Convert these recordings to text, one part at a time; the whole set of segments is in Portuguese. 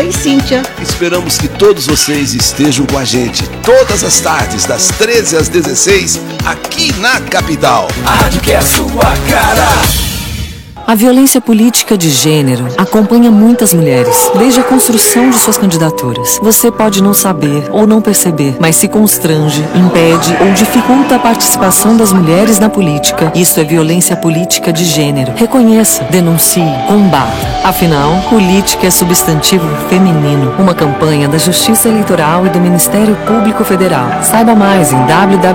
Cláudia e Cíntia. Esperamos que todos vocês estejam com a gente todas as tardes, das 13 às 16, aqui na capital. A rádio que é a sua cara. A violência política de gênero acompanha muitas mulheres, desde a construção de suas candidaturas. Você pode não saber ou não perceber, mas se constrange, impede ou dificulta a participação das mulheres na política. Isso é violência política de gênero. Reconheça, denuncie, combata. Afinal, política é substantivo feminino. Uma campanha da Justiça Eleitoral e do Ministério Público Federal. Saiba mais em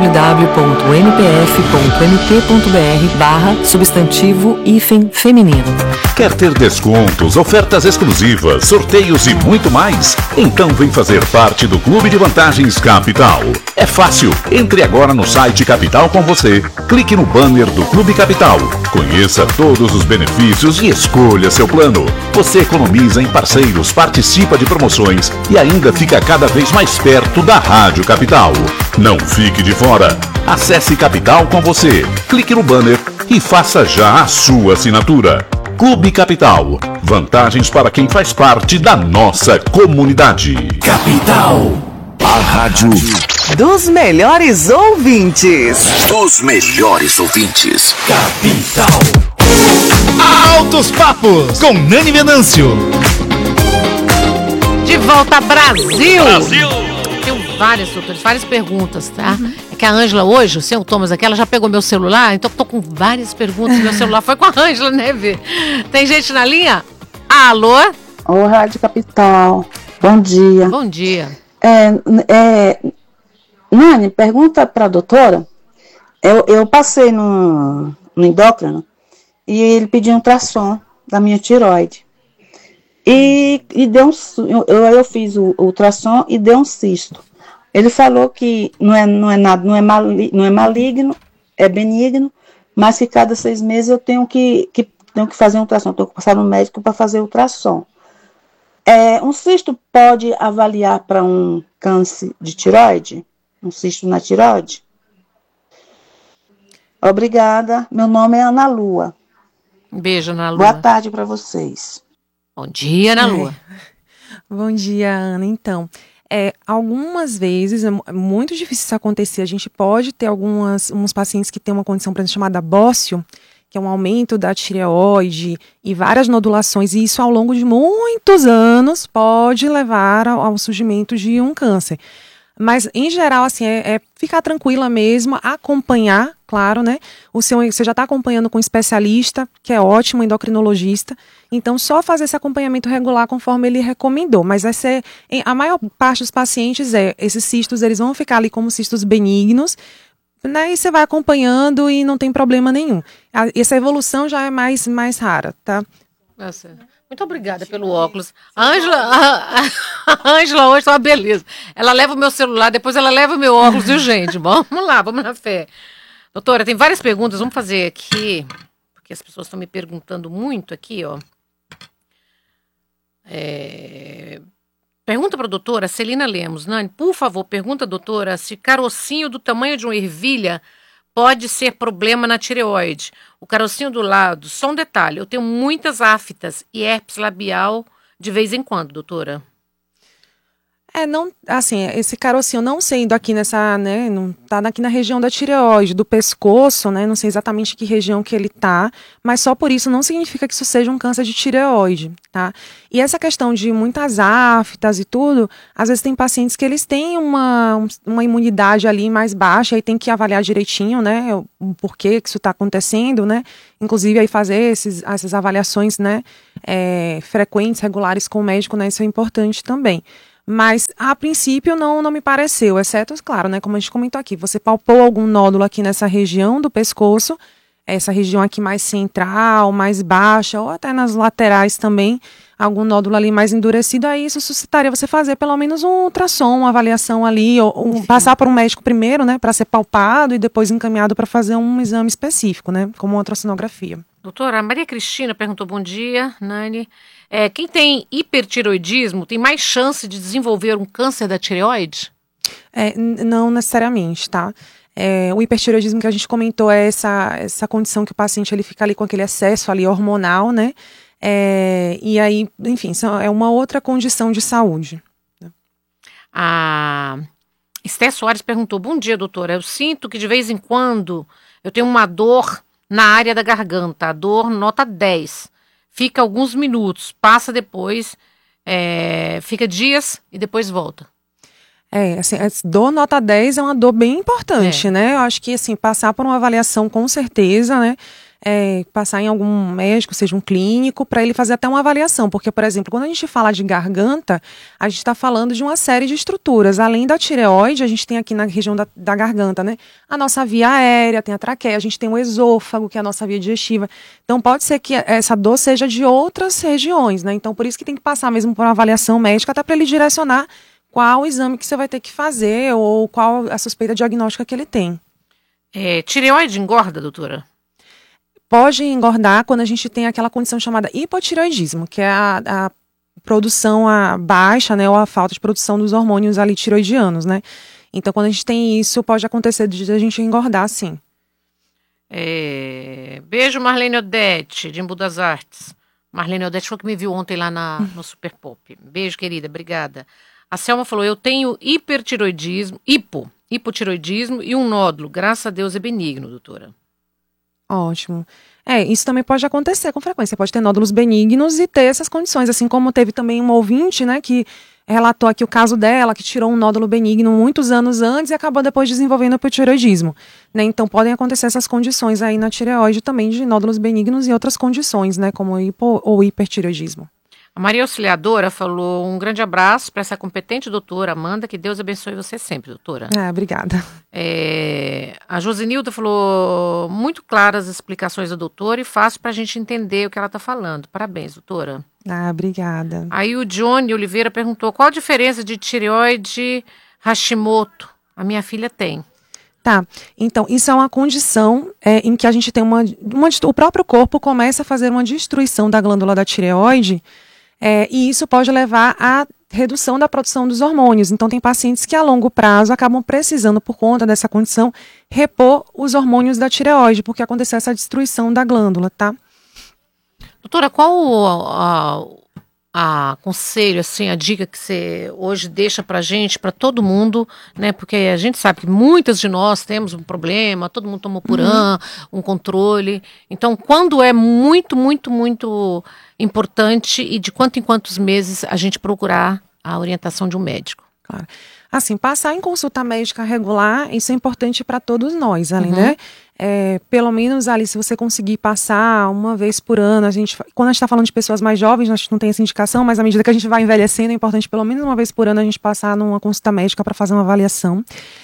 www.npf.mp.br/substantivo-feminino. Quer ter descontos, ofertas exclusivas, sorteios e muito mais? Então vem fazer parte do Clube de Vantagens Capital. É fácil. Entre agora no site Capital com você. Clique no banner do Clube Capital. Conheça todos os benefícios e escolha seu plano. Você economiza em parceiros, participa de promoções e ainda fica cada vez mais perto da Rádio Capital. Não fique de fora. Acesse Capital com você. Clique no banner e faça já a sua assinatura. Clube Capital. Vantagens para quem faz parte da nossa comunidade. Capital. A rádio Dos melhores ouvintes. dos melhores ouvintes. Capital. Altos Papos com Nani Venâncio. De volta, Brasil! Tenho várias perguntas, tá? É que a Ângela hoje, o seu Thomas aqui, ela já pegou meu celular, então eu tô com várias perguntas. Meu celular foi com a Ângela, né, Vê? Tem gente na linha? Alô? Ô, Rádio Capital, bom dia. Bom dia. Nani, pergunta para a doutora. Eu passei no endócrino e ele pediu um ultrassom da minha tireoide. E deu eu fiz o ultrassom e deu um cisto. Ele falou que não é nada, não é maligno, é benigno, mas que cada 6 meses eu tenho que fazer um ultrassom. Tenho que passar no médico para fazer ultrassom. Um cisto pode avaliar para um câncer de tireoide? Um cisto na tireoide? Obrigada. Meu nome é Ana Lua. Um beijo, Ana Lua. Boa tarde para vocês. Bom dia, Ana Lua. Bom dia, Ana. Então, algumas vezes é muito difícil isso acontecer. A gente pode ter uns pacientes que têm uma condição, por exemplo, chamada bócio, que é um aumento da tireoide e várias nodulações, e isso ao longo de muitos anos pode levar ao surgimento de um câncer. Mas, em geral, assim, ficar tranquila mesmo, acompanhar, claro, né? Você já está acompanhando com um especialista, que é ótimo, endocrinologista. Então, só fazer esse acompanhamento regular conforme ele recomendou. Mas a maior parte dos pacientes esses cistos, eles vão ficar ali como cistos benignos, né? E você vai acompanhando e não tem problema nenhum. Essa evolução já é mais rara, tá? Nossa. Muito obrigada pelo óculos. A Ângela hoje tá uma beleza. Ela leva o meu celular, depois ela leva o meu óculos, viu, gente? Vamos lá, vamos na fé. Doutora, tem várias perguntas, vamos fazer aqui, porque as pessoas estão me perguntando muito aqui, ó. Pergunta para a doutora Celina Lemos. Nani, por favor, pergunta à doutora se carocinho do tamanho de uma ervilha pode ser problema na tireoide. O carocinho do lado, só um detalhe, eu tenho muitas aftas e herpes labial de vez em quando, doutora. Não, assim, esse carocinho não sendo aqui nessa, né, não tá aqui na região da tireoide, do pescoço, né, não sei exatamente que região que ele tá, mas só por isso não significa que isso seja um câncer de tireoide, tá? E essa questão de muitas aftas e tudo, às vezes tem pacientes que eles têm uma imunidade ali mais baixa e tem que avaliar direitinho, né, o porquê que isso tá acontecendo, né, inclusive aí fazer essas avaliações, né, frequentes, regulares com o médico, né, isso é importante também. Mas, a princípio, não me pareceu, exceto, claro, né, como a gente comentou aqui, você palpou algum nódulo aqui nessa região do pescoço, essa região aqui mais central, mais baixa, ou até nas laterais também, algum nódulo ali mais endurecido, aí isso suscitaria você fazer pelo menos um ultrassom, uma avaliação ali, ou passar por um médico primeiro, né, para ser palpado e depois encaminhado para fazer um exame específico, né, como uma ultrassonografia. Doutora, a Maria Cristina perguntou, bom dia, Nani. Quem tem hipertireoidismo tem mais chance de desenvolver um câncer da tireoide? Não necessariamente, tá? O hipertireoidismo que a gente comentou é essa condição que o paciente ele fica ali com aquele excesso ali hormonal, né? E aí, enfim, é uma outra condição de saúde. A Esté Soares perguntou: bom dia, doutora, eu sinto que de vez em quando eu tenho uma dor na área da garganta, a dor nota 10, fica alguns minutos, passa depois, fica dias e depois volta. Assim, a dor nota 10 é uma dor bem importante, né? Eu acho que, assim, passar por uma avaliação com certeza, né? Passar em algum médico, seja um clínico, para ele fazer até uma avaliação. Porque, por exemplo, quando a gente fala de garganta, a gente está falando de uma série de estruturas. Além da tireoide, a gente tem aqui na região da garganta, né? A nossa via aérea, tem a traqueia, a gente tem o esôfago, que é a nossa via digestiva. Então, pode ser que essa dor seja de outras regiões, né? Então, por isso que tem que passar mesmo por uma avaliação médica, até para ele direcionar qual o exame que você vai ter que fazer ou qual a suspeita diagnóstica que ele tem. Tireoide engorda, doutora? Pode engordar quando a gente tem aquela condição chamada hipotireoidismo, que é a produção baixa, né, ou a falta de produção dos hormônios ali tireoidianos, né? Então, quando a gente tem isso, pode acontecer de a gente engordar, sim. Beijo, Marlene Odete, de Embu das Artes. Marlene Odete foi que me viu ontem lá no Super Pop. Beijo, querida, obrigada. A Selma falou: eu tenho hipotireoidismo e um nódulo. Graças a Deus é benigno, doutora. Ótimo. Isso também pode acontecer com frequência. Você pode ter nódulos benignos e ter essas condições. Assim como teve também uma ouvinte, né, que relatou aqui o caso dela, que tirou um nódulo benigno muitos anos antes e acabou depois desenvolvendo hipotireoidismo. Né? Então podem acontecer essas condições aí na tireoide também, de nódulos benignos e outras condições, né, como ou hipertireoidismo. A Maria Auxiliadora falou: um grande abraço para essa competente doutora Amanda, que Deus abençoe você sempre, doutora. Obrigada. A Josenilda falou: muito claras as explicações da doutora e fácil para a gente entender o que ela está falando. Parabéns, doutora. Obrigada. Aí o Johnny Oliveira perguntou: qual a diferença de tireoide Hashimoto? A minha filha tem. Tá, então isso é uma condição em que a gente tem o próprio corpo começa a fazer uma destruição da glândula da tireoide. E isso pode levar à redução da produção dos hormônios. Então, tem pacientes que a longo prazo acabam precisando, por conta dessa condição, repor os hormônios da tireoide, porque aconteceu essa destruição da glândula, tá? Doutora, qual a conselho, assim, a dica que você hoje deixa pra gente, pra todo mundo, né? Porque a gente sabe que muitas de nós temos um problema, todo mundo toma Puran, um controle. Então, quando é muito, muito, muito importante e de quanto em quantos meses a gente procurar a orientação de um médico? Claro. Assim, passar em consulta médica regular, isso é importante para todos nós, ali, né? Pelo menos ali, se você conseguir passar uma vez por ano, quando a gente está falando de pessoas mais jovens, a gente não tem essa indicação, mas à medida que a gente vai envelhecendo, é importante pelo menos uma vez por ano a gente passar numa consulta médica para fazer uma avaliação.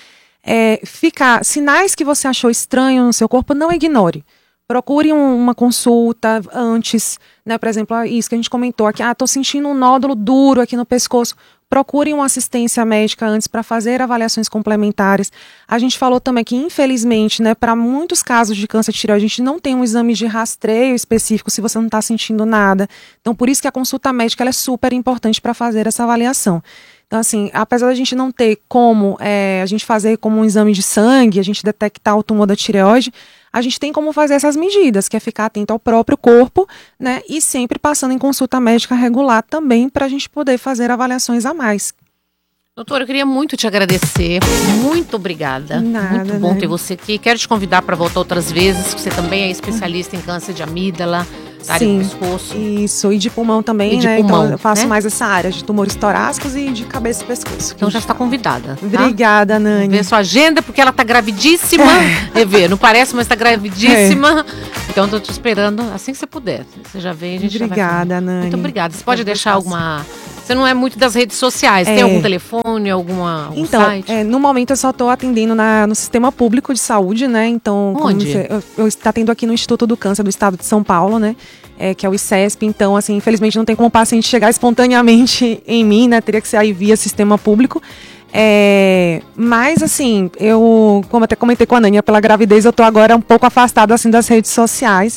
Sinais que você achou estranho no seu corpo, não ignore. Procure uma consulta antes, né? Por exemplo, isso que a gente comentou aqui, estou sentindo um nódulo duro aqui no pescoço. Procure uma assistência médica antes para fazer avaliações complementares. A gente falou também que, infelizmente, né, para muitos casos de câncer de tireoide, a gente não tem um exame de rastreio específico se você não está sentindo nada. Então, por isso que a consulta médica ela é super importante para fazer essa avaliação. Então, assim, apesar da gente não ter como a gente fazer como um exame de sangue, a gente detectar o tumor da tireoide, a gente tem como fazer essas medidas, que é ficar atento ao próprio corpo, né, e sempre passando em consulta médica regular também, para a gente poder fazer avaliações a mais. Doutora, eu queria muito te agradecer, muito obrigada. Nada, muito bom ter você aqui. Quero te convidar para voltar outras vezes, você também é especialista em câncer de amígdala, área do pescoço. Isso, e de pulmão também, de né? Pulmão, então eu faço né? mais essa área de tumores torácicos e de cabeça e pescoço. Então já está convidada. Tá? Obrigada, Nani. Vê sua agenda, porque ela está gravidíssima. Não parece, mas está gravidíssima. Então eu tô te esperando assim que você puder. Você já vem, a gente já vai Obrigada, Nani. Muito obrigada. Você pode deixar alguma... Você não é muito das redes sociais. Tem algum telefone, algum site? No momento eu só estou atendendo no sistema público de saúde, né? Então, onde? Eu estou atendendo aqui no Instituto do Câncer do Estado de São Paulo, né? Que é o ICESP. Então, assim, infelizmente não tem como o paciente chegar espontaneamente em mim, né? Teria que ser aí via sistema público. Mas, assim, como até comentei com a Nani, pela gravidez, eu estou agora um pouco afastada, assim, das redes sociais.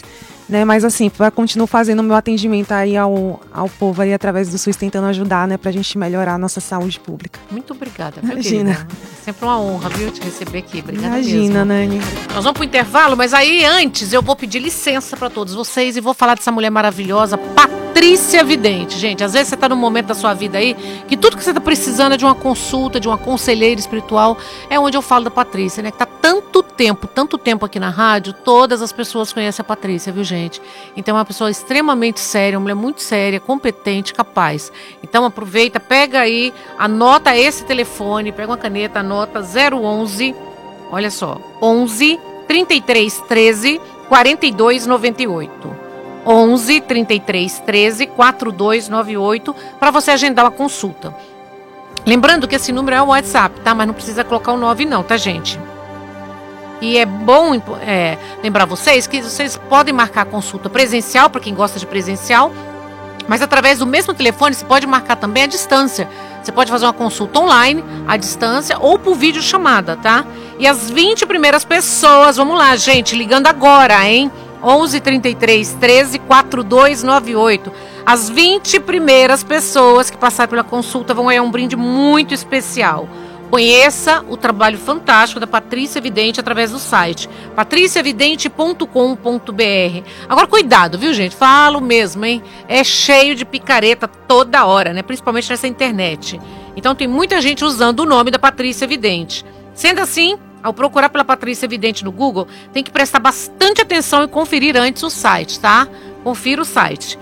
né? Mas assim, continuo fazendo o meu atendimento aí ao povo aí através do SUS, tentando ajudar, né? Pra gente melhorar a nossa saúde pública. Muito obrigada. Imagina. É sempre uma honra, viu, te receber aqui. Obrigada Imagina, mesmo. Nani. Nós vamos pro intervalo, mas aí antes eu vou pedir licença para todos vocês e vou falar dessa mulher maravilhosa, Patrícia Vidente. Gente, às vezes você tá num momento da sua vida aí que tudo que você tá precisando é de uma consulta, de uma conselheira espiritual. É onde eu falo da Patrícia, né? Que tá tanto tempo aqui na rádio, todas as pessoas conhecem a Patrícia, viu, gente? Então é uma pessoa extremamente séria, uma mulher muito séria, competente, capaz. Então aproveita, pega aí, anota esse telefone, pega uma caneta, anota 011, olha só, 11 33 13 42 98. 11 33 13 42 98 para você agendar uma consulta. Lembrando que esse número é o WhatsApp, tá? Mas não precisa colocar o 9 não, tá, gente? E é bom lembrar vocês que vocês podem marcar a consulta presencial, para quem gosta de presencial, mas através do mesmo telefone você pode marcar também à distância. Você pode fazer uma consulta online, à distância, ou por videochamada, tá? E as 20 primeiras pessoas, vamos lá, gente, ligando agora, hein? 11 33 13 42 98. As 20 primeiras pessoas que passarem pela consulta vão ganhar um brinde muito especial. Conheça o trabalho fantástico da Patrícia Vidente através do site patriciavidente.com.br. Agora, cuidado, viu, gente? Falo mesmo, hein? É cheio de picareta toda hora, né? Principalmente nessa internet. Então, tem muita gente usando o nome da Patrícia Vidente. Sendo assim, ao procurar pela Patrícia Vidente no Google, tem que prestar bastante atenção e conferir antes o site, tá? Confira o site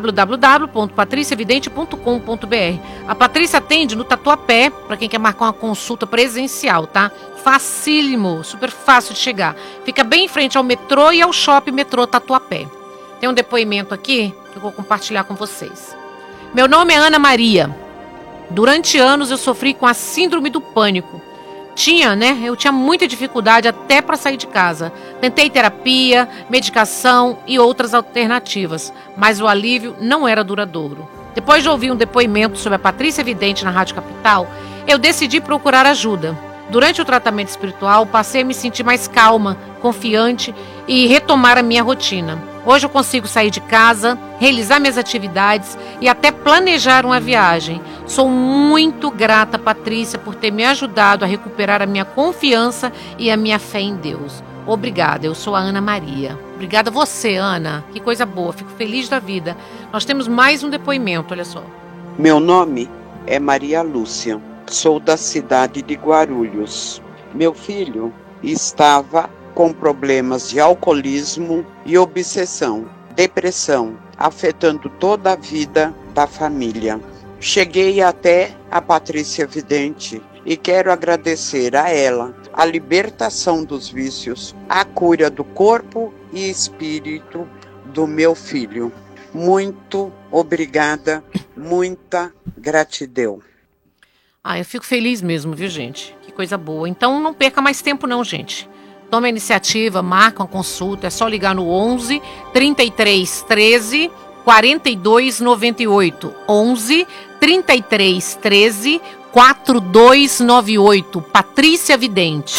www.patriciavidente.com.br. A Patrícia atende no Tatuapé, para quem quer marcar uma consulta presencial, tá? Facílimo, super fácil de chegar. Fica bem em frente ao metrô e ao shopping metrô Tatuapé. Tem um depoimento aqui que eu vou compartilhar com vocês. Meu nome é Ana Maria. Durante anos eu sofri com a síndrome do pânico. Eu tinha muita dificuldade até para sair de casa. Tentei terapia, medicação e outras alternativas, mas o alívio não era duradouro. Depois de ouvir um depoimento sobre a Patrícia Vidente na Rádio Capital, eu decidi procurar ajuda. Durante o tratamento espiritual, passei a me sentir mais calma, confiante e retomar a minha rotina. Hoje eu consigo sair de casa, realizar minhas atividades e até planejar uma viagem. Sou muito grata, Patrícia, por ter me ajudado a recuperar a minha confiança e a minha fé em Deus. Obrigada, eu sou a Ana Maria. Obrigada a você, Ana. Que coisa boa, fico feliz da vida. Nós temos mais um depoimento, olha só. Meu nome é Maria Lúcia. Sou da cidade de Guarulhos. Meu filho estava com problemas de alcoolismo e obsessão, depressão, afetando toda a vida da família. Cheguei até a Patrícia Vidente e quero agradecer a ela a libertação dos vícios, a cura do corpo e espírito do meu filho. Muito obrigada, muita gratidão. Eu fico feliz mesmo, viu, gente? Que coisa boa. Então não perca mais tempo não, gente. Tome a iniciativa, marca uma consulta, é só ligar no 11 33 13 42 98. 11 33 13 42 98. Patrícia Vidente.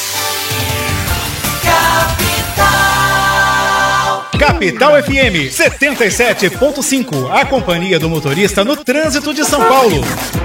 Capital FM 77.5, a companhia do motorista no trânsito de São Paulo.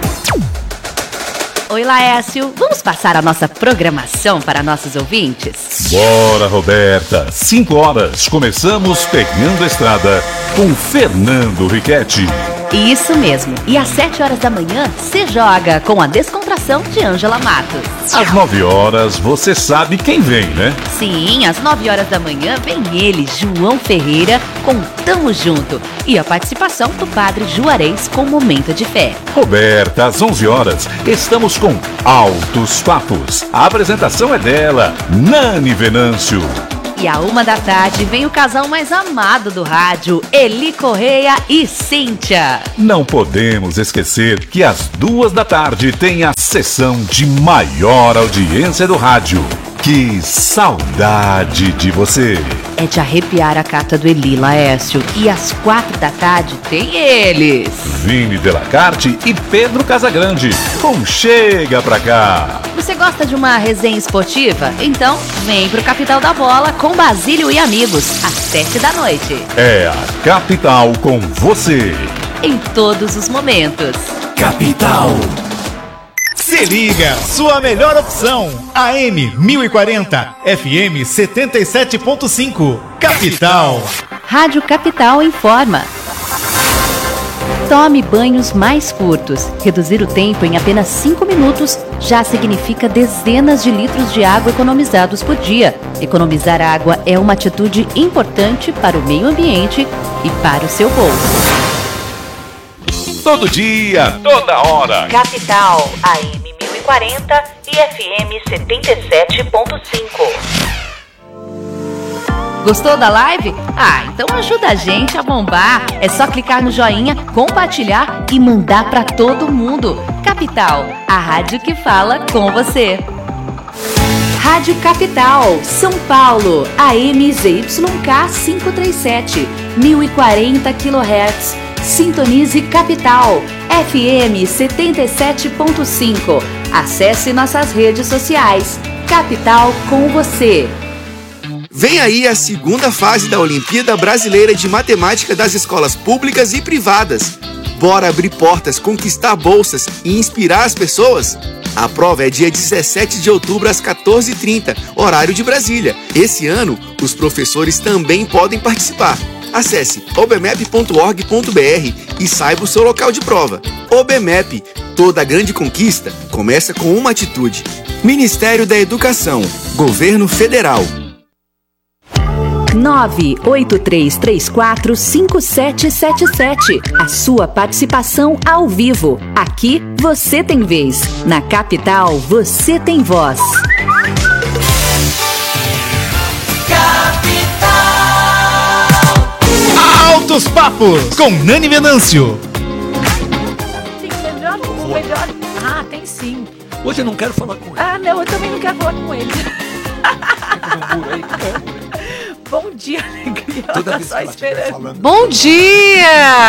Oi, Laércio. Vamos passar a nossa programação para nossos ouvintes? Bora, Roberta. 5 horas. Começamos Pegando a Estrada com Fernando Riquetti. Isso mesmo. E às 7 horas da manhã, se joga com a descontração de Ângela Matos. Às 9 horas, você sabe quem vem, né? Sim, às 9 horas da manhã vem ele, João Ferreira, com Tamo Junto. E a participação do Padre Juarez com Momento de Fé. Roberta, às 11 horas, estamos com Altos Papos. A apresentação é dela, Nani Venâncio. E à 1 da tarde vem o casal mais amado do rádio, Eli Correia e Cíntia. Não podemos esquecer que às 2 da tarde tem a sessão de maior audiência do rádio, Que saudade de você. É de arrepiar a carta do Eli, Laércio. E às 4 da tarde tem eles. Vini Delacarte e Pedro Casagrande. Com Chega Pra Cá. Você gosta de uma resenha esportiva? Então vem pro Capital da Bola com Basílio e amigos, às 7 da noite. É a Capital com você. Em todos os momentos. Capital. Se liga, sua melhor opção. AM 1040, FM 77.5. Capital. Rádio Capital informa. Tome banhos mais curtos. Reduzir o tempo em apenas 5 minutos já significa dezenas de litros de água economizados por dia. Economizar água é uma atitude importante para o meio ambiente e para o seu bolso. Todo dia, toda hora. Capital, AM 1040 e FM 77.5. Gostou da live? Então ajuda a gente a bombar. É só clicar no joinha, compartilhar e mandar pra todo mundo. Capital, a rádio que fala com você. Rádio Capital, São Paulo, AM ZYK 537, 1040 kHz. Sintonize Capital, FM 77.5. Acesse nossas redes sociais. Capital com você. Vem aí a segunda fase da Olimpíada Brasileira de Matemática das escolas públicas e privadas. Bora abrir portas, conquistar bolsas e inspirar as pessoas? A prova é dia 17 de outubro às 14h30, horário de Brasília. Esse ano, os professores também podem participar. Acesse obmep.org.br e saiba o seu local de prova. OBMEP, toda grande conquista começa com uma atitude. Ministério da Educação, Governo Federal. 983345777. A sua participação ao vivo. Aqui você tem vez. Na Capital você tem voz. Altos Papos com Nani Venâncio. O melhor. Tem sim. Hoje eu não quero falar com ele. Não, eu também não quero falar com ele. Bom dia, alegria. Toda vez que ela estiver falando. Bom dia!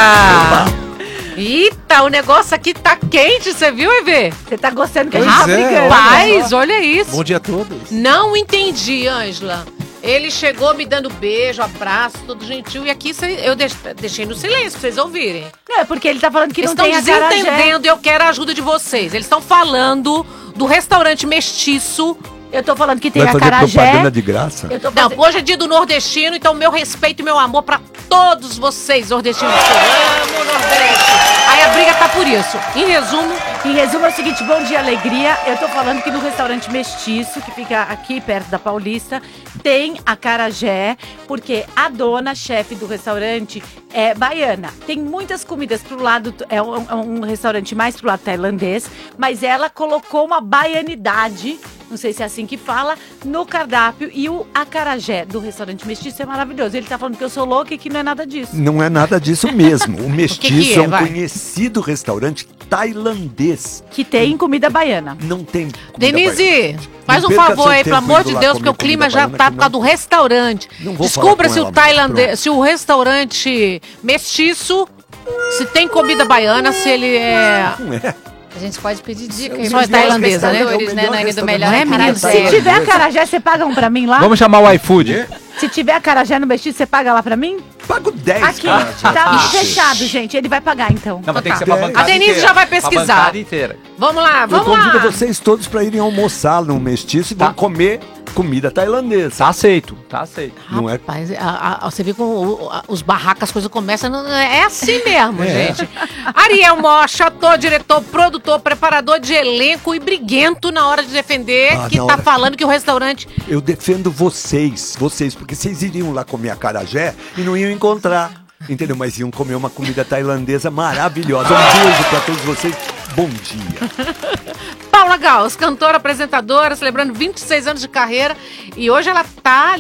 Eita, o negócio aqui tá quente, você viu, Evê? Você tá gostando que a gente tá brigando? Rapaz, olha isso. Bom dia a todos. Não entendi, Ângela. Ele chegou me dando beijo, abraço, todo gentil. E aqui eu deixei no silêncio pra vocês ouvirem. Porque ele tá falando que eles não tem a estão desentendendo e eu quero a ajuda de vocês. Eles estão falando do restaurante mestiço. Eu tô falando que tem Vai fazer acarajé. propaganda de graça? Não, hoje é dia do nordestino, então meu respeito e meu amor pra todos vocês, nordestinos. Eu amo o Nordeste. Aí a briga tá por isso. Em resumo é o seguinte, bom dia, alegria. Eu tô falando que no restaurante Mestiço, que fica aqui perto da Paulista, tem acarajé, porque a dona, chefe do restaurante, é baiana. Tem muitas comidas pro lado, é um restaurante mais pro lado tailandês, mas ela colocou uma baianidade, não sei se é assim que fala, no cardápio. E o acarajé do restaurante Mestiço é maravilhoso. Ele tá falando que eu sou louca e que não é nada disso. Não é nada disso mesmo. O Mestiço que é? é um conhecido restaurante tailandês. Que tem comida baiana. Não tem comida Denise, baiana. faz Não um perca favor seu aí, tempo pelo amor indo de lá Deus, comer porque o clima comida já baiana tá que por causa do restaurante. Não vou Descubra falar se com o ela, se o restaurante Mestiço, se tem comida baiana, se ele é... Não é. A gente pode pedir dica. Só é tailandesa, né? Nani, do melhor Não é, menino? Se tiver acarajé, você paga um pra mim lá? Vamos chamar o iFood. Se tiver acarajé no Mestiço, você paga lá pra mim? Pago 10. Aqui, tá fechado, gente. Ele vai pagar, então. Não, mas tem que ser pra bancada A Denise inteira. já vai Pra pesquisar. bancada inteira. Vamos lá, Eu vamos convido lá. vocês todos para irem almoçar no Mestiço e vão comer comida tailandesa. Tá aceito, tá aceito. Não é? Rapaz, você vê como os barracos, as coisas começam. É assim mesmo, gente. Ariel Mocha, ator, diretor, produtor, preparador de elenco e briguento na hora de defender, que na tá hora- falando que o restaurante. Eu defendo vocês, porque vocês iriam lá comer acarajé e não iam encontrar. Entendeu? Mas iam comer uma comida tailandesa maravilhosa. Um beijo para todos vocês. Bom dia. Paula Gauss, cantora, apresentadora, celebrando 26 anos de carreira. E hoje ela tá ali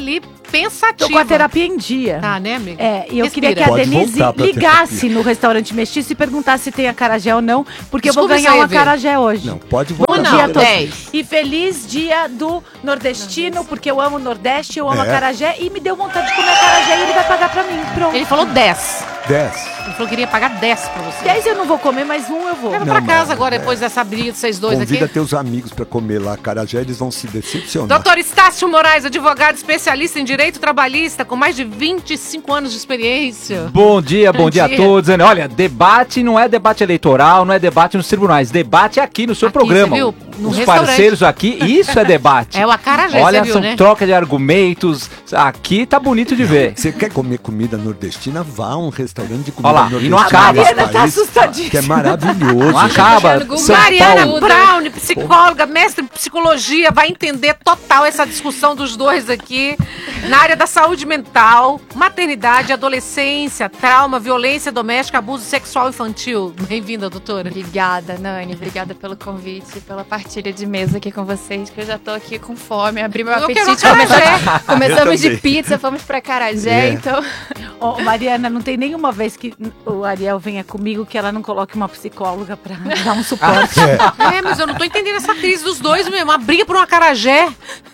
pensativa. Tô com a terapia em dia. Tá, né, amiga? E eu Respira. queria que a Pode Denise voltar pra ligasse terapia. no restaurante mestiço e perguntasse se tem acarajé ou não, porque Desculpa eu vou ganhar isso aí, um Vê. acarajé hoje. Não, pode Bom voltar. dia a Não, todos. 10. E feliz dia do nordestino, porque eu amo o Nordeste, eu amo acarajé e me deu vontade de comer acarajé e ele vai pagar pra mim. Pronto. Ele falou 10. 10. Ele falou que iria pagar 10 pra você. 10 eu não vou comer, mas um eu vou. Leva Não, pra casa mas- agora, depois dessa briga de vocês dois Convida aqui. teus amigos pra comer lá acarajé, eles vão se decepcionar. Doutor Estácio Moraes, advogado especialista em direito trabalhista, com mais de 25 anos de experiência. Bom dia a todos. Olha, debate não é debate eleitoral, não é debate nos tribunais. Debate é aqui no seu programa. você viu? No Os restaurante. parceiros aqui, isso é debate. É o acarajé, Olha, você viu, são né? troca de argumentos. Aqui tá bonito de ver. Você quer comer comida nordestina? Vá a um restaurante de comida Olha lá, e não nordestina. acaba. desse A Mariana tá país, assustadíssima. que é maravilhoso. Não acaba. Google. São Mariana Paulo. Brown, psicóloga, mestre em psicologia, vai entender total essa discussão dos dois aqui na área da saúde mental, maternidade, adolescência, trauma, violência doméstica, abuso sexual infantil. Bem-vinda, doutora. Obrigada, Nani. Obrigada pelo convite, pela partilha de mesa aqui com vocês, que eu já tô aqui com fome. Abri meu Eu quero apetite. acarajé. Começamos de também. pizza, fomos pra acarajé, então... Ô, Mariana, não tem nenhuma vez que o Ariel venha comigo que ela não coloque uma psicóloga pra dar um suporte. Mas eu não tô entendendo essa crise dos dois mesmo. Uma briga por um acarajé.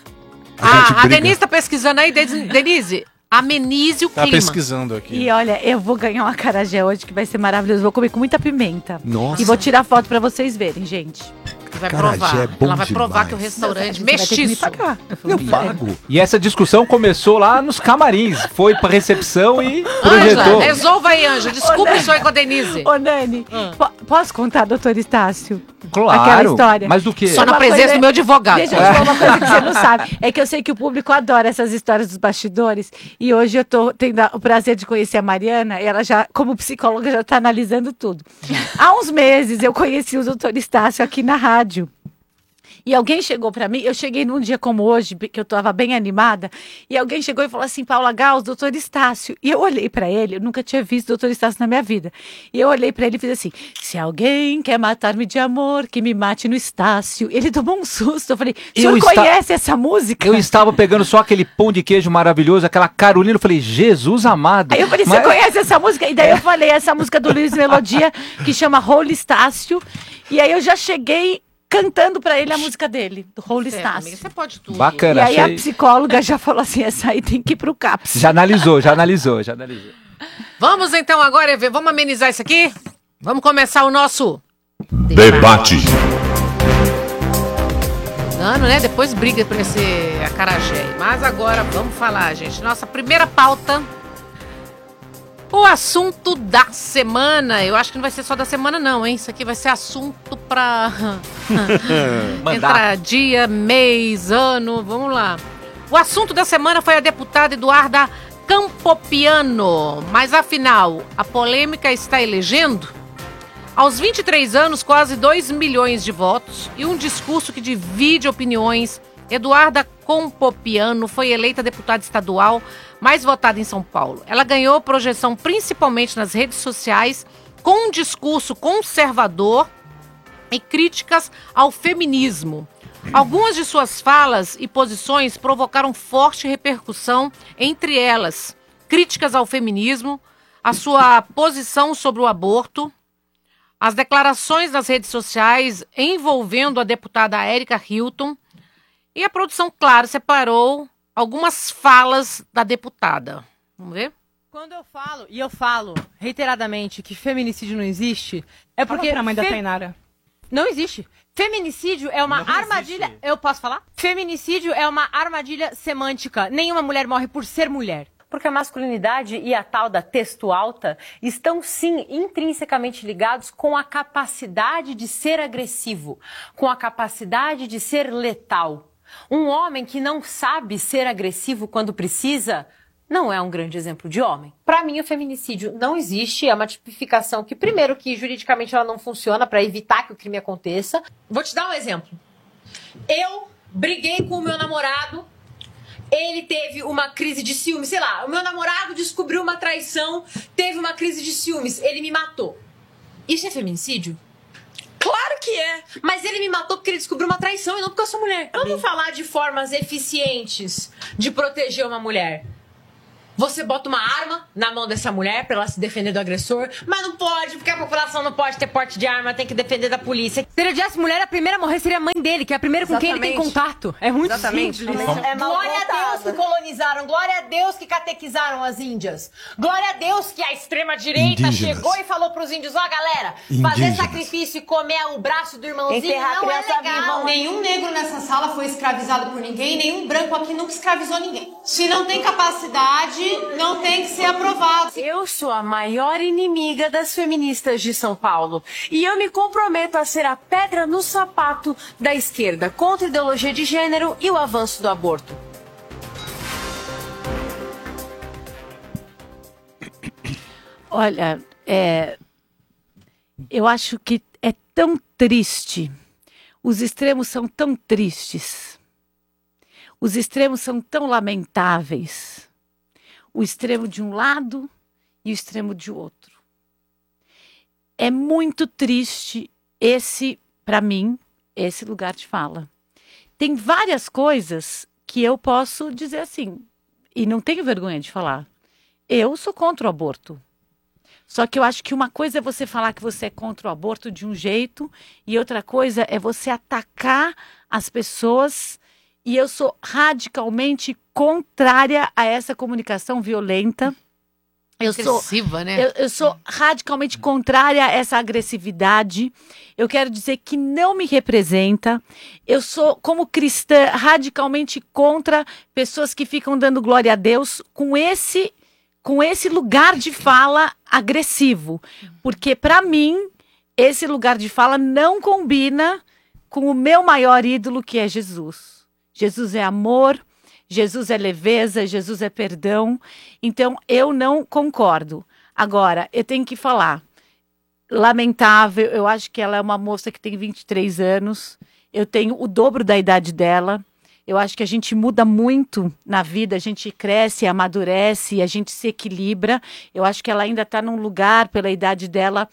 gente A briga. Denise tá pesquisando aí. Denise, amenize o Tá clima. pesquisando aqui. E olha, eu vou ganhar um acarajé hoje que vai ser maravilhoso. Vou comer com muita pimenta. Nossa. E vou tirar foto pra vocês verem, gente. Vai Acarajé provar. é bom Ela vai provar demais. que o restaurante Você vai ter que me mestiço. pagar. Eu pago. E essa discussão começou lá nos camarins. Foi pra recepção e Ângela, projetou. resolva aí, Ângela. Desculpa isso aí com a Denise. Ô, Nani, posso contar, doutor Estácio? Claro. Aquela história. Mas do quê? Só na Uma presença coisa- do meu advogado. Deixa eu te falar uma coisa que você não sabe. É que eu sei que o público adora essas histórias dos bastidores. E hoje eu tô tendo o prazer de conhecer a Mariana. E ela já, como psicóloga, já tá analisando tudo. Há uns meses eu conheci o doutor Estácio aqui na rádio. E alguém chegou pra mim, eu cheguei num dia como hoje, que eu tava bem animada, e alguém chegou e falou assim, Paula Gauss, doutor Estácio. E eu olhei pra ele, eu nunca tinha visto doutor Estácio na minha vida. E eu olhei pra ele e fiz assim, se alguém quer matar-me de amor, que me mate no Estácio. Ele tomou um susto, eu falei, o senhor conhece essa música? Eu estava pegando só aquele pão de queijo maravilhoso, aquela Carolina, eu falei, Jesus amado. Aí eu falei, você conhece essa música? E daí eu falei, essa música do Luiz Melodia, que chama Holy Estácio. E aí eu já cheguei cantando pra ele a música dele, do Holy Estácio. Você pode tudo. Bacana, E aí achei. a psicóloga já falou assim, essa aí tem que ir pro CAPS. Já analisou. Vamos então agora, Evê, vamos amenizar isso aqui? Vamos começar o nosso Debate. ano, né? Depois briga por esse acarajé. Mas agora vamos falar, gente. Nossa primeira pauta. O assunto da semana. Eu acho que não vai ser só da semana, não, hein? Isso aqui vai ser assunto pra entrar dia, mês, ano. Vamos lá. O assunto da semana foi a deputada Eduarda Campopiano. Mas afinal, a polêmica está elegendo? Aos 23 anos, quase 2 milhões de votos e um discurso que divide opiniões, Eduarda Campopiano foi eleita deputada estadual mais votada em São Paulo. Ela ganhou projeção principalmente nas redes sociais, com um discurso conservador e críticas ao feminismo. Algumas de suas falas e posições provocaram forte repercussão, entre elas críticas ao feminismo, a sua posição sobre o aborto, as declarações nas redes sociais envolvendo a deputada Érica Hilton, e a produção, claro, separou algumas falas da deputada. Vamos ver? Quando eu falo reiteradamente que feminicídio não existe, é porque... Fala pra mãe da Tainara. Não existe. Feminicídio é uma armadilha... Eu posso falar? Feminicídio é uma armadilha semântica. Nenhuma mulher morre por ser mulher. Porque a masculinidade e a tal da texto alta estão, sim, intrinsecamente ligados com a capacidade de ser agressivo, com a capacidade de ser letal. Um homem que não sabe ser agressivo quando precisa não é um grande exemplo de homem. Para mim, o feminicídio não existe, é uma tipificação que, primeiro, que juridicamente ela não funciona para evitar que o crime aconteça. Vou te dar um exemplo. Eu briguei com o meu namorado, ele teve uma crise de ciúmes, sei lá, o meu namorado descobriu uma traição, teve uma crise de ciúmes, ele me matou. Isso é feminicídio? Claro que é. Mas ele me matou porque ele descobriu uma traição e não porque eu sou mulher. Vamos falar de formas eficientes de proteger uma mulher. Você bota uma arma na mão dessa mulher pra ela se defender do agressor, mas não pode, porque a população não pode ter porte de arma, tem que defender da polícia. Se ele odiasse mulher, a primeira a morrer seria a mãe dele, que é a primeira com quem ele tem contato. É muito simples. Glória a Deus que colonizaram, glória a Deus que catequizaram as índias. Glória a Deus que a extrema-direita chegou e falou pros índios, ó galera, fazer sacrifício e comer o braço do irmãozinho não é legal. Nenhum negro nessa sala foi escravizado por ninguém, nenhum branco aqui nunca escravizou ninguém. Se não tem capacidade, não tem que ser aprovado. Eu sou a maior inimiga das feministas de São Paulo. E eu me comprometo a ser a pedra no sapato da esquerda contra a ideologia de gênero e o avanço do aborto. Olha, eu acho que é tão triste. Os extremos são tão tristes. Os extremos são tão lamentáveis. O extremo de um lado e o extremo de outro. É muito triste para mim, esse lugar de fala. Tem várias coisas que eu posso dizer assim, e não tenho vergonha de falar. Eu sou contra o aborto. Só que eu acho que uma coisa é você falar que você é contra o aborto de um jeito, e outra coisa é você atacar as pessoas. E eu sou radicalmente contrária a essa comunicação violenta. Agressiva, né? Eu sou radicalmente contrária a essa agressividade. Eu quero dizer que não me representa. Eu sou, como cristã, radicalmente contra pessoas que ficam dando glória a Deus com esse lugar de fala agressivo. Porque, para mim, esse lugar de fala não combina com o meu maior ídolo, que é Jesus. Jesus é amor, Jesus é leveza, Jesus é perdão. Então, eu não concordo. Agora, eu tenho que falar. Lamentável, eu acho que ela é uma moça que tem 23 anos. Eu tenho o dobro da idade dela. Eu acho que a gente muda muito na vida, a gente cresce, amadurece, a gente se equilibra. Eu acho que ela ainda está num lugar, pela idade dela,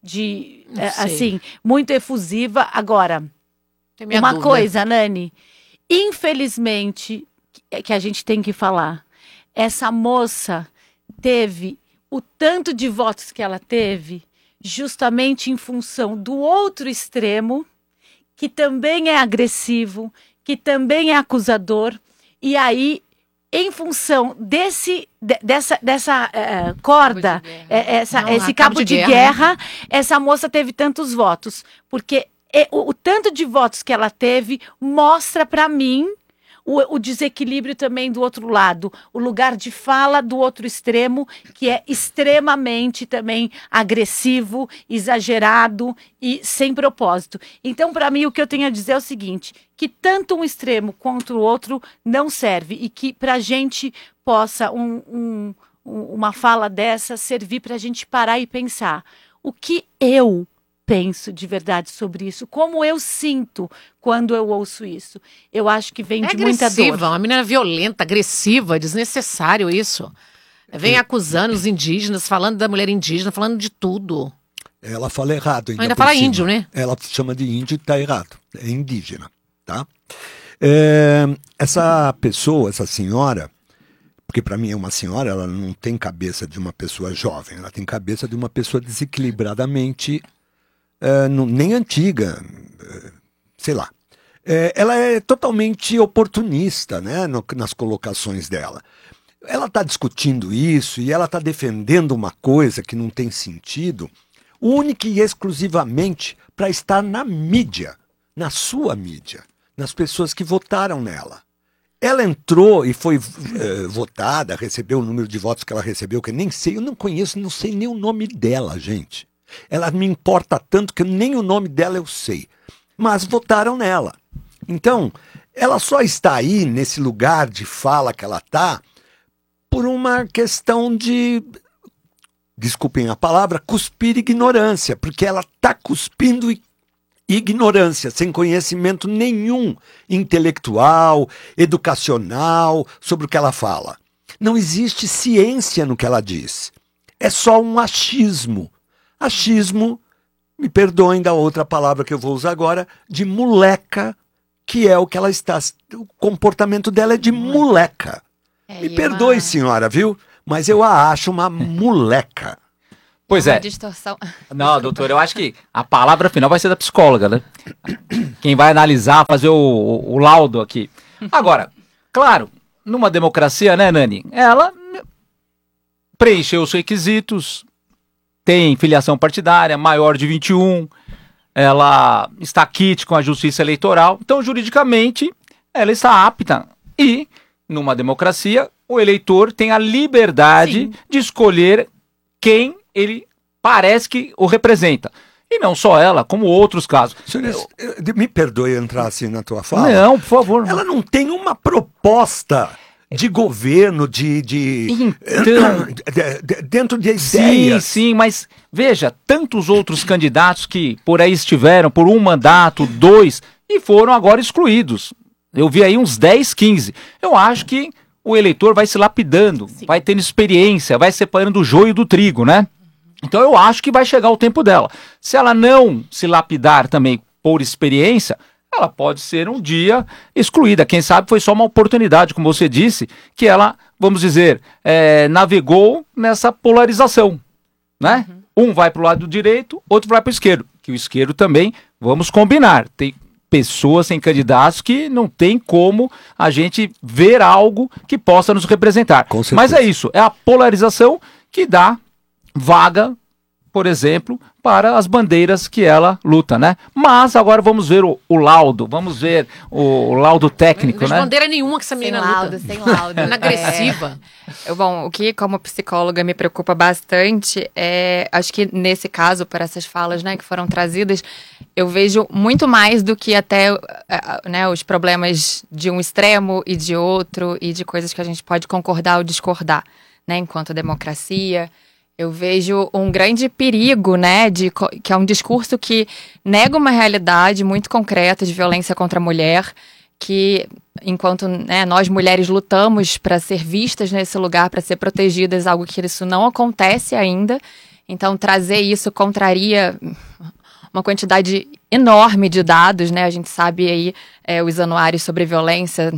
assim, muito efusiva. Agora, uma dúvida. Coisa, Nani, infelizmente, que a gente tem que falar, essa moça teve o tanto de votos que ela teve justamente em função do outro extremo, que também é agressivo, que também é acusador, e aí, em função dessa corda, esse cabo de guerra, essa moça teve tantos votos, porque o tanto de votos que ela teve mostra para mim o desequilíbrio também do outro lado, o lugar de fala do outro extremo, que é extremamente também agressivo, exagerado e sem propósito. Então, para mim, o que eu tenho a dizer é o seguinte, que tanto um extremo quanto o outro não serve, e que para a gente possa uma fala dessa servir para a gente parar e pensar o que eu penso de verdade sobre isso, como eu sinto quando eu ouço isso. Eu acho que vem de muita dor. Uma menina violenta, agressiva, desnecessário isso. Vem acusando os indígenas, falando da mulher indígena, falando de tudo. Ela fala errado ainda fala índio, né? Ela chama de índio e tá errado. É indígena, tá? Essa pessoa, essa senhora, porque para mim é uma senhora, ela não tem cabeça de uma pessoa jovem, ela tem cabeça de uma pessoa desequilibradamente nem antiga, sei lá. Ela é totalmente oportunista, né, nas colocações dela. Ela está discutindo isso e ela está defendendo uma coisa que não tem sentido, única e exclusivamente para estar na mídia, na sua mídia, nas pessoas que votaram nela. Ela entrou e foi votada, recebeu o número de votos que ela recebeu, que eu nem sei, eu não conheço, não sei nem o nome dela, gente. Ela me importa tanto que nem o nome dela eu sei. Mas votaram nela. Então, ela só está aí, nesse lugar de fala que ela está, por uma questão de, desculpem a palavra, cuspir ignorância. Porque ela está cuspindo ignorância, sem conhecimento nenhum intelectual, educacional, sobre o que ela fala. Não existe ciência no que ela diz. É só um achismo. Achismo me perdoem da outra palavra que eu vou usar agora, de moleca, que é o que ela está. O comportamento dela é de moleca. Me perdoe, senhora, viu? Mas eu a acho uma moleca. Pois Uma é. distorção. Não, doutor, eu acho que a palavra final vai ser da psicóloga, né? Quem vai analisar, fazer o laudo aqui. Agora, claro, numa democracia, né, Nani? Ela preencheu os requisitos, tem filiação partidária, maior de 21, ela está quite com a justiça eleitoral, então, juridicamente, ela está apta. E, numa democracia, o eleitor tem a liberdade de escolher quem ele parece que o representa. E não só ela, como outros casos. Senhor, me perdoe entrar assim na tua fala. Não, por favor. Ela não tem uma proposta de governo, Então, dentro de ideias. Sim, mas veja, tantos outros candidatos que por aí estiveram por um mandato, 2, e foram agora excluídos. Eu vi aí uns 10, 15. Eu acho que o eleitor vai se lapidando, vai tendo experiência, vai separando o joio do trigo, né? Então eu acho que vai chegar o tempo dela. Se ela não se lapidar também por experiência, ela pode ser um dia excluída. Quem sabe foi só uma oportunidade, como você disse, que ela, vamos dizer, navegou nessa polarização, né? Um vai para o lado direito, outro vai para o esquerdo. Que o esquerdo também, vamos combinar, tem pessoas, tem candidatos que não tem como a gente ver algo que possa nos representar. Mas é isso, é a polarização que dá vaga, por exemplo, para as bandeiras que ela luta, né? Mas agora vamos ver o laudo, vamos ver o laudo técnico, Não né? tem bandeira nenhuma que essa menina luta. Sem laudo. Inagressiva. Bom, o que como psicóloga me preocupa bastante é, acho que nesse caso, por essas falas, né, que foram trazidas, eu vejo muito mais do que até né, os problemas de um extremo e de outro e de coisas que a gente pode concordar ou discordar, né, enquanto democracia. Eu vejo um grande perigo, né, que é um discurso que nega uma realidade muito concreta de violência contra a mulher, que enquanto né, nós mulheres lutamos para ser vistas nesse lugar, para ser protegidas, algo que isso não acontece ainda. Então, trazer isso contraria uma quantidade enorme de dados, né? A gente sabe aí, os anuários sobre violência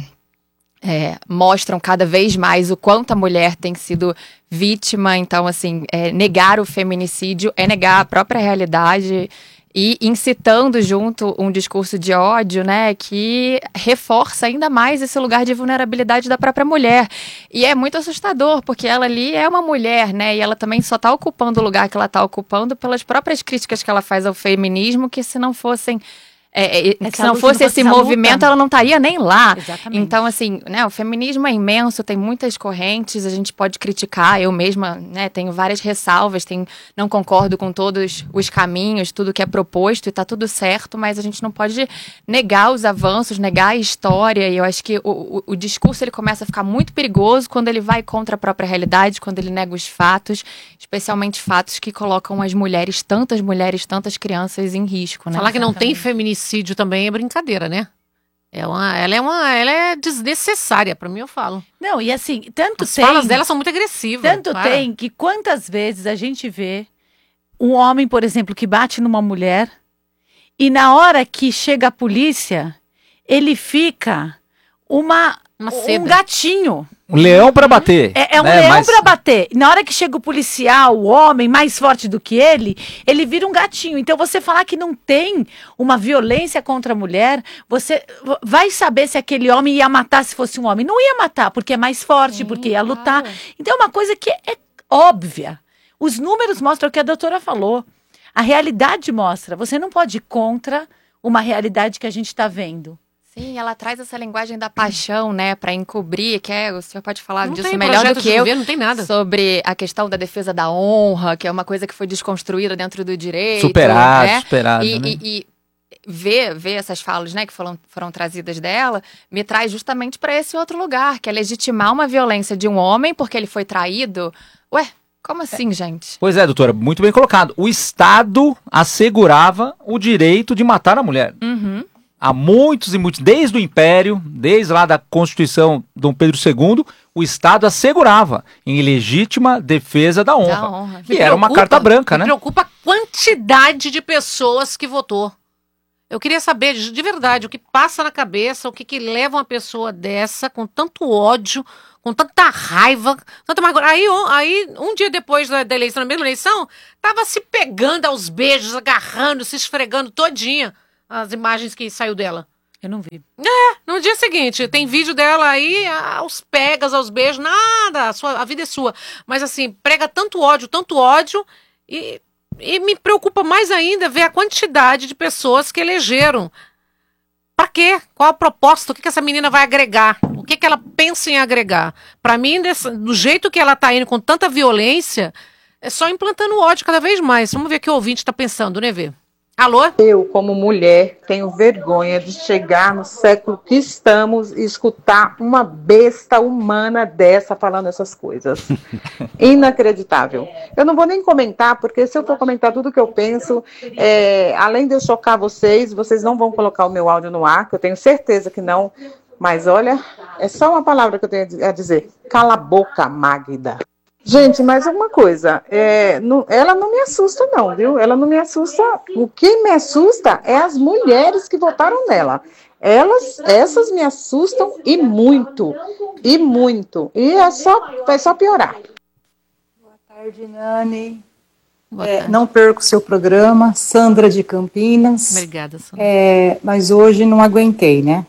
mostram cada vez mais o quanto a mulher tem sido vítima. Então, assim, negar o feminicídio é negar a própria realidade e incitando junto um discurso de ódio, né, que reforça ainda mais esse lugar de vulnerabilidade da própria mulher. E é muito assustador, porque ela ali é uma mulher, né, e ela também só está ocupando o lugar que ela está ocupando pelas próprias críticas que ela faz ao feminismo, que se não fossem se não fosse esse movimento, ela não estaria nem lá. Exatamente. Então, assim, né, o feminismo é imenso, tem muitas correntes, a gente pode criticar, eu mesma, né, tenho várias ressalvas, não concordo com todos os caminhos, tudo que é proposto e tá tudo certo, mas a gente não pode negar os avanços, negar a história, e eu acho que o discurso ele começa a ficar muito perigoso quando ele vai contra a própria realidade, quando ele nega os fatos, especialmente fatos que colocam as mulheres, tantas crianças em risco, né? Falar que não tem feminicídio também é brincadeira, né? Ela é desnecessária, pra mim eu falo. Não, e assim, tanto As tem... falas dela são muito agressivas. Tanto tem que quantas vezes a gente vê um homem, por exemplo, que bate numa mulher e na hora que chega a polícia, ele fica um gatinho. Um leão para bater. É um leão pra bater. Na hora que chega o policial, o homem mais forte do que ele vira um gatinho. Então você falar que não tem uma violência contra a mulher, você vai saber se aquele homem ia matar se fosse um homem. Não ia matar, porque é mais forte, porque ia lutar. Então é uma coisa que é óbvia. Os números mostram o que a doutora falou. A realidade mostra. Você não pode ir contra uma realidade que a gente está vendo. Sim, ela traz essa linguagem da paixão, né, para encobrir, o senhor pode falar Não disso tem melhor do projeto que de eu, governo, não tem nada. sobre a questão da defesa da honra, que é uma coisa que foi desconstruída dentro do direito. Superado, né? né? E ver essas falas, né, que foram trazidas dela, me traz justamente para esse outro lugar, que é legitimar uma violência de um homem porque ele foi traído. Ué, como assim, gente? Pois é, doutora, muito bem colocado. O Estado assegurava o direito de matar a mulher. Uhum. Há muitos e muitos, desde o Império, desde lá da Constituição Dom Pedro II, o Estado assegurava em legítima defesa da honra. Da honra. Que era uma carta branca, né? Me preocupa a quantidade de pessoas que votou. Eu queria saber, de verdade, o que passa na cabeça, o que leva uma pessoa dessa, com tanto ódio, com tanta raiva, tanta amargura. Aí, um dia depois da eleição, na mesma eleição, tava se pegando aos beijos, agarrando, se esfregando todinha, as imagens que saiu dela. Eu não vi. No dia seguinte, tem vídeo dela aí, aos pegas, aos beijos, nada, a vida é sua. Mas assim, prega tanto ódio, e me preocupa mais ainda ver a quantidade de pessoas que elegeram. Pra quê? Qual a proposta? O que essa menina vai agregar? O que ela pensa em agregar? Pra mim, do jeito que ela tá indo, com tanta violência, é só implantando ódio cada vez mais. Vamos ver o que o ouvinte tá pensando, né, Vê? Alô? Eu, como mulher, tenho vergonha de chegar no século que estamos e escutar uma besta humana dessa falando essas coisas. Inacreditável. Eu não vou nem comentar, porque se eu for comentar tudo que eu penso, além de eu chocar vocês não vão colocar o meu áudio no ar, que eu tenho certeza que não. Mas olha, é só uma palavra que eu tenho a dizer. Cala a boca, Magda. Gente, mais uma coisa, ela não me assusta não, viu? Ela não me assusta, o que me assusta é as mulheres que votaram nela. Essas me assustam e muito, e vai só piorar. Boa tarde, Nani. Não perco o seu programa, Sandra de Campinas. Obrigada, Sandra. Mas hoje não aguentei, né?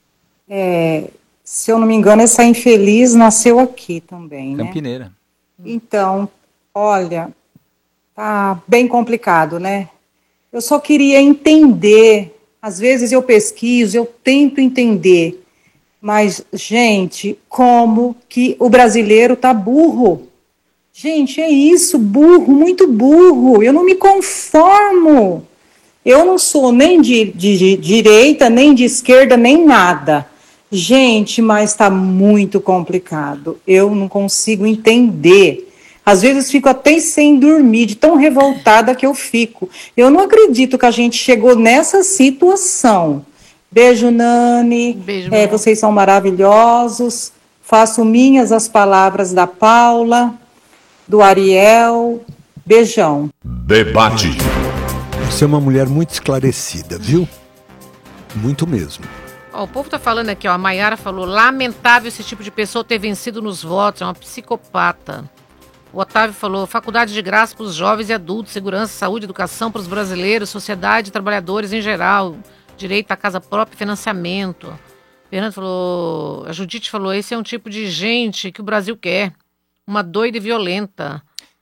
Se eu não me engano, essa infeliz nasceu aqui também, né? Campineira. Então, olha, tá bem complicado, né? Eu só queria entender, às vezes eu pesquiso, eu tento entender, mas, gente, como que o brasileiro tá burro? Gente, é isso, burro, muito burro, eu não me conformo. Eu não sou nem de direita, nem de esquerda, nem nada. Gente, mas está muito complicado. Eu não consigo entender. Às vezes fico até sem dormir, de tão revoltada que eu fico. Eu não acredito que a gente chegou nessa situação. Beijo, Nani. Beijo, vocês são maravilhosos. Faço minhas as palavras da Paula, do Ariel. Beijão. Debate. Você é uma mulher muito esclarecida, viu? Muito mesmo. O povo tá falando aqui, a Maiara falou, lamentável esse tipo de pessoa ter vencido nos votos, é uma psicopata. O Otávio falou, faculdade de graça para os jovens e adultos, segurança, saúde, educação para os brasileiros, sociedade, trabalhadores em geral, direito à casa própria e financiamento. Fernando falou, a Judite falou, esse é um tipo de gente que o Brasil quer, uma doida e violenta.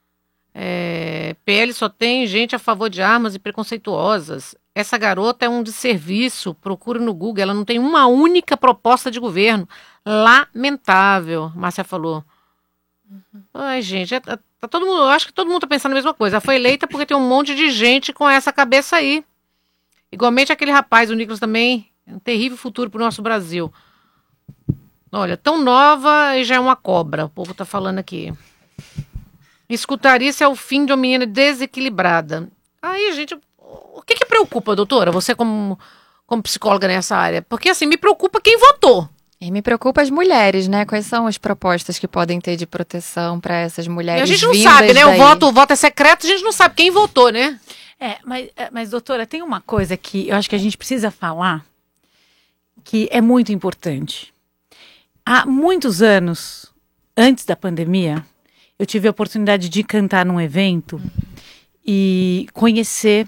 PL só tem gente a favor de armas e preconceituosas. Essa garota é um desserviço, procura no Google, ela não tem uma única proposta de governo. Lamentável, Márcia falou. Ai, gente, tá todo mundo, eu acho que todo mundo tá pensando a mesma coisa. Ela foi eleita porque tem um monte de gente com essa cabeça aí. Igualmente aquele rapaz, o Nicolas também, um terrível futuro pro nosso Brasil. Olha, tão nova e já é uma cobra, o povo tá falando aqui. Escutar isso é o fim de uma menina desequilibrada. Aí, gente, o que preocupa, doutora, você como psicóloga nessa área? Porque, assim, me preocupa quem votou. E me preocupa as mulheres, né? Quais são as propostas que podem ter de proteção para essas mulheres? E a gente não sabe, né? O voto é secreto, a gente não sabe quem votou, né? Mas, doutora, tem uma coisa que eu acho que a gente precisa falar que é muito importante. Há muitos anos, antes da pandemia, eu tive a oportunidade de cantar num evento e conhecer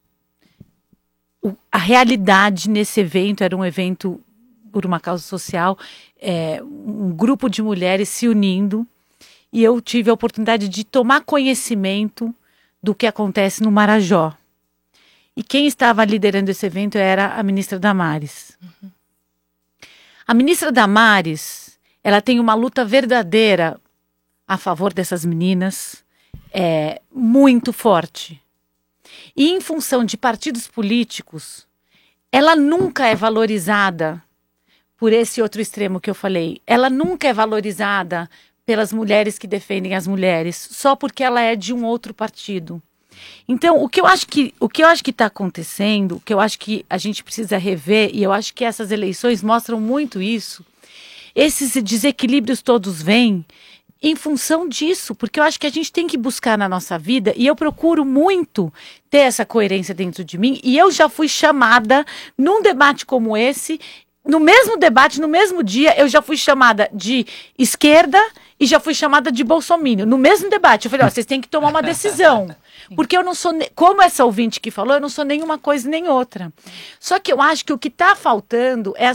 a realidade nesse evento. Era um evento por uma causa social, um grupo de mulheres se unindo, e eu tive a oportunidade de tomar conhecimento do que acontece no Marajó. E quem estava liderando esse evento era a ministra Damares. A ministra Damares, ela tem uma luta verdadeira a favor dessas meninas, muito forte. E em função de partidos políticos, ela nunca é valorizada por esse outro extremo que eu falei. Ela nunca é valorizada pelas mulheres que defendem as mulheres, só porque ela é de um outro partido. Então, o que eu acho que está acontecendo, o que eu acho que a gente precisa rever, e eu acho que essas eleições mostram muito isso, esses desequilíbrios todos vêm em função disso, porque eu acho que a gente tem que buscar na nossa vida, e eu procuro muito ter essa coerência dentro de mim, e eu já fui chamada num debate como esse, no mesmo debate, no mesmo dia, eu já fui chamada de esquerda e já fui chamada de bolsominion. No mesmo debate, eu falei, vocês têm que tomar uma decisão. Porque eu não sou, como essa ouvinte que falou, eu não sou nenhuma coisa nem outra. Só que eu acho que o que está faltando é